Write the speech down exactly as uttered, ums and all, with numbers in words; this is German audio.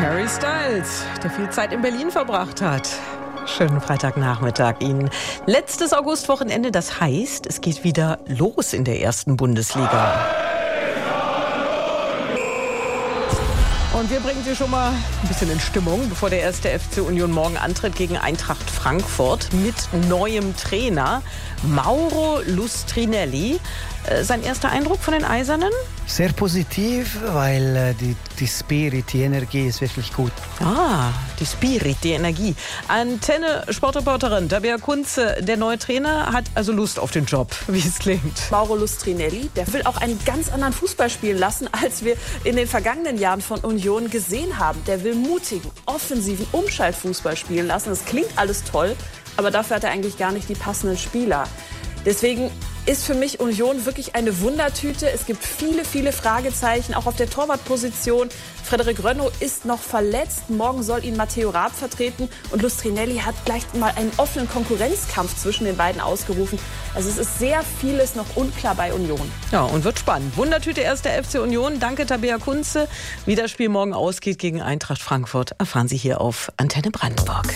Harry Styles, der viel Zeit in Berlin verbracht hat. Schönen Freitagnachmittag Ihnen. Letztes Augustwochenende, das heißt, es geht wieder los in der ersten Bundesliga. Und wir bringen Sie schon mal ein bisschen in Stimmung, bevor der erste F C Union morgen antritt gegen Eintracht Frankfurt mit neuem Trainer Mauro Lustrinelli. Äh, sein erster Eindruck von den Eisernen? Sehr positiv, weil äh, die, die Spirit, die Energie ist wirklich gut. Ah, die Spirit, die Energie. Antenne-Sportreporterin Tabea Kunze, der neue Trainer hat also Lust auf den Job, wie es klingt. Mauro Lustrinelli, der will auch einen ganz anderen Fußball spielen lassen, als wir in den vergangenen Jahren von Union gesehen haben. Der will mutigen, offensiven Umschaltfußball spielen lassen. Das klingt alles toll, aber dafür hat er eigentlich gar nicht die passenden Spieler. Deswegen ist für mich Union wirklich eine Wundertüte. Es gibt viele, viele Fragezeichen, auch auf der Torwartposition. Frederik Rönno ist noch verletzt. Morgen soll ihn Matteo Raab vertreten. Und Lustrinelli hat gleich mal einen offenen Konkurrenzkampf zwischen den beiden ausgerufen. Also es ist sehr vieles noch unklar bei Union. Ja, und wird spannend. Wundertüte erster F C Union. Danke, Tabea Kunze. Wie das Spiel morgen ausgeht gegen Eintracht Frankfurt, erfahren Sie hier auf Antenne Brandenburg.